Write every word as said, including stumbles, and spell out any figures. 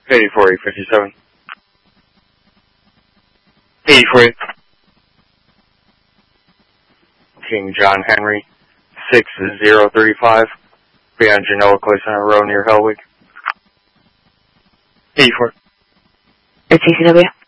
eighty-four eight fifty-seven. eighty-four eight. King John Henry, six zero three five, beyond Genoa Clay Center Road near Hellwig. eighty-four. It's C C W.